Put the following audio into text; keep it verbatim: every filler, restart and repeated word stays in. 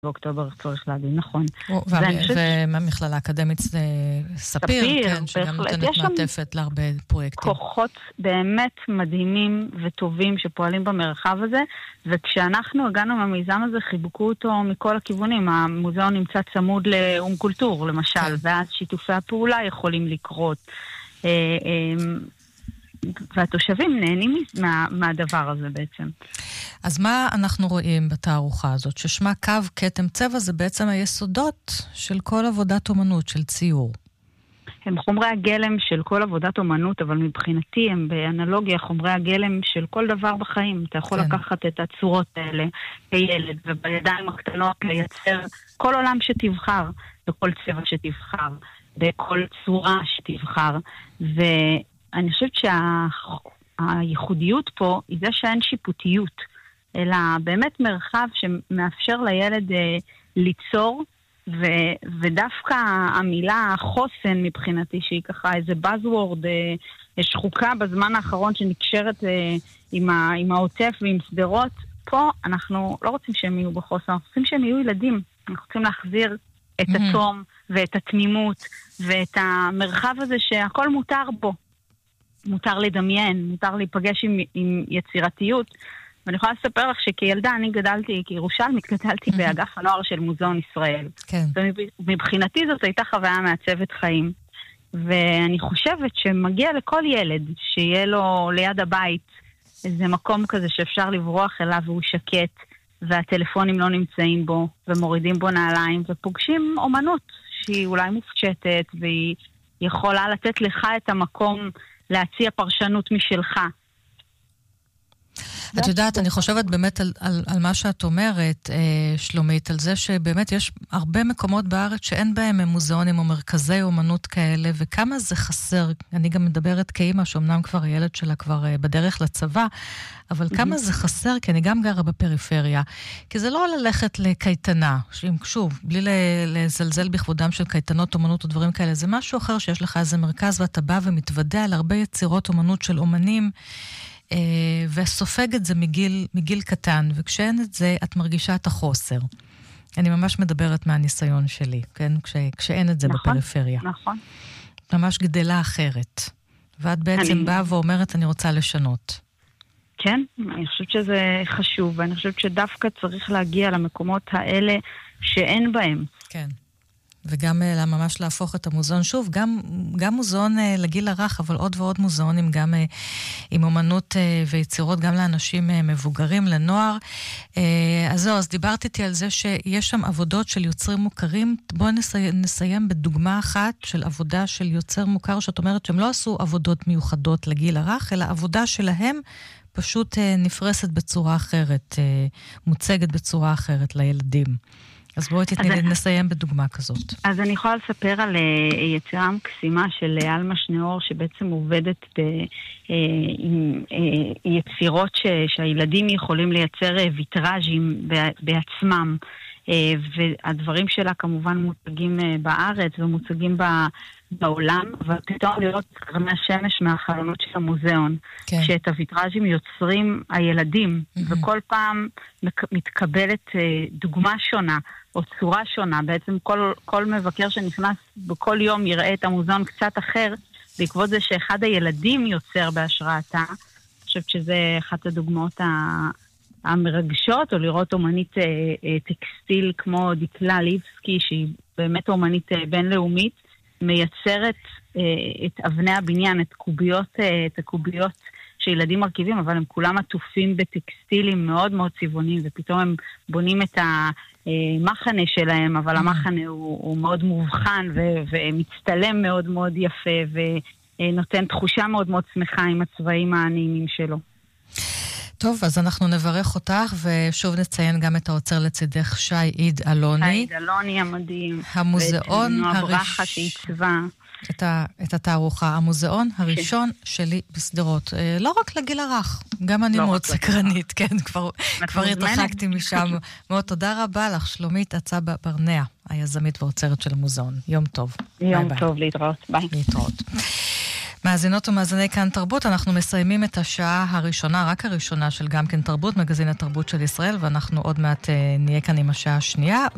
באוקטובר צריך להגיד, נכון. ומהמכללה האקדמית ספיר, שגם נותנת מעטפת להרבה פרויקטים. כוחות באמת מדהימים וטובים שפועלים במרחב הזה, וכשאנחנו הגענו מהמיזם הזה, חיבקו אותו מכל הכיוונים. המוזיאון נמצא צמוד לאום קולטור, למשל, ואז שיתופי הפעולה יכולים לקרות. והתושבים נהנים מה, מהדבר הזה בעצם. אז מה אנחנו רואים בתערוכה הזאת? ששמה קו כתם צבע זה בעצם היסודות של כל עבודת אומנות, של ציור. הם חומרי הגלם של כל עבודת אומנות, אבל מבחינתי הם באנלוגיה חומרי הגלם של כל דבר בחיים. אתה יכול כן. לקחת את הצורות האלה כילד, ובידיים הקטנות לייצר כל עולם שתבחר, וכל צבע שתבחר, וכל צורה שתבחר, ו... אני חושבת שהייחודיות פה היא זה שאין שיפוטיות, אלא באמת מרחב שמאפשר לילד אה, ליצור, ו, ודווקא המילה חוסן מבחינתי, שהיא ככה איזה buzzword אה, שחוקה בזמן האחרון שנקשרת אה, עם, ה, עם העוטף ועם סדרות, פה אנחנו לא רוצים שהם יהיו בחוסן, אנחנו רוצים שהם יהיו ילדים, אנחנו רוצים להחזיר את mm-hmm. התום ואת התמימות ואת המרחב הזה שהכל מותר בו. מותר לדמיין, מותר להיפגש עם, עם יצירתיות. ואני יכולה לספר לך שכילדה אני גדלתי, כירושלמית גדלתי באגף הנוער של מוזיאון ישראל. כן. ומבחינתי זאת הייתה חוויה מעצבת חיים. ואני חושבת שמגיע לכל ילד שיהיה לו ליד הבית איזה מקום כזה שאפשר לברוח אליו והוא שקט, והטלפונים לא נמצאים בו, ומורידים בו נעליים, ופוגשים אומנות שהיא אולי מופשטת, והיא יכולה לתת לך את המקום להציע פרשנות משלך. את יודעת, אני חושבת באמת על, על, על מה שאת אומרת, שלומית, על זה שבאמת יש הרבה מקומות בארץ שאין בהם מוזיאונים או מרכזי אומנות כאלה, וכמה זה חסר. אני גם מדברת כאימא, שאומנם כבר הילד שלה כבר בדרך לצבא, אבל כמה זה חסר, כי אני גם גרה בפריפריה. כי זה לא ללכת לקייטנה, שוב, בלי לזלזל בכבודם של קייטנות אומנות ודברים כאלה, זה משהו אחר שיש לך איזה מרכז, ואתה בא ומתוודע על הרבה יצירות אומנות של אומנים, וסופג את זה מגיל, מגיל קטן, וכשאין את זה, את מרגישה את החוסר. אני ממש מדברת מהניסיון שלי, כן? כש, כשאין את זה נכון, בפריפריה. נכון. ממש גדלה אחרת. ואת בעצם אני... באה ואומרת, אני רוצה לשנות. כן, אני חושבת שזה חשוב, ואני חושבת שדווקא צריך להגיע למקומות האלה שאין בהם. כן. וגם ממש להפוך את המוזיאון, שוב, גם, גם מוזיאון לגיל הרך, אבל עוד ועוד מוזיאונים, גם עם אומנות ויצירות, גם לאנשים מבוגרים, לנוער. אז זהו, אז דיברתי איתי על זה שיש שם עבודות של יוצרים מוכרים. בואו נסיים, נסיים בדוגמה אחת של עבודה של יוצר מוכר, שאת אומרת שהם לא עשו עבודות מיוחדות לגיל הרך, אלא עבודה שלהם פשוט נפרסת בצורה אחרת, מוצגת בצורה אחרת לילדים. אז בואי תתני נסיים בדוגמה כזאת. אז אני יכולה לספר על יצירה מקסימה של אלמה שנאור, שבעצם עובדת עם יצירות שהילדים יכולים לייצר ויטראז'ים בעצמם, והדברים שלה כמובן מוצגים בארץ ומוצגים בעולם, אבל פתאום לראות קרני השמש מהחלונות של המוזיאון, כן. שאת הויטראז'ים יוצרים הילדים, mm-hmm. וכל פעם מתקבלת דוגמה שונה, או צורה שונה. בעצם כל, כל מבקר שנכנס בכל יום יראה את המוזיאון קצת אחר, בעקבות זה שאחד הילדים יוצר בהשראתה. אני חושבת שזה אחת הדוגמאות המרגשות, או לראות אומנית טקסטיל כמו דיקלה ליבסקי, שהיא באמת אומנית בינלאומית, מייצרת את אבני הבניין, את קוביות, את הקוביות שילדים מרכיבים, אבל הם כולם עטופים בטקסטילים מאוד מאוד צבעוניים, ופתאום הם בונים את המחנה שלהם, אבל המחנה הוא, הוא מאוד מובחן ו- ומצטלם מאוד מאוד יפה, ונותן תחושה מאוד מאוד שמחה עם הצבעים הנעימים שלו. טוב, אז אנחנו נברך אותך, ושוב נציין גם את האוצר לצידך, שי עיד אלוני. שי עיד אלוני המדהים. המוזיאון הראשון שעיצבה. את, ה, את התערוכה, המוזיאון הראשון שלי בסדרות. לא רק לגיל הרך, גם אני לא מאוד סקרנית, כן, כבר, כבר התרחקתי משם. מאוד תודה רבה לך, שלומית עצבה ברנע, היזמית והאוצרת של המוזיאון. יום טוב. יום ביי טוב, ביי. להתראות. ביי. להתראות. מאזינות ומאזיני כאן תרבות, אנחנו מסיימים את השעה הראשונה, רק הראשונה של גם כן תרבות, מגזין התרבות של ישראל, ואנחנו עוד מעט נהיה כאן עם השעה השנייה.